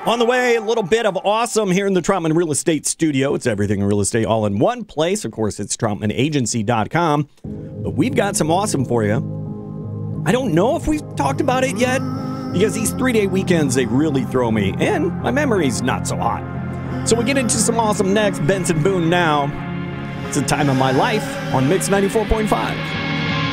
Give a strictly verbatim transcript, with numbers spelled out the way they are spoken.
On the way, a little bit of awesome here in the Troutman Real Estate Studio. It's everything real estate all in one place. Of course, it's troutman agency dot com. But we've got some awesome for you. I don't know if we've talked about it yet, because these three-day weekends, they really throw me, and my memory's not so hot. So we get into some awesome next. Benson Boone now. It's a time of my life on Mix ninety-four point five.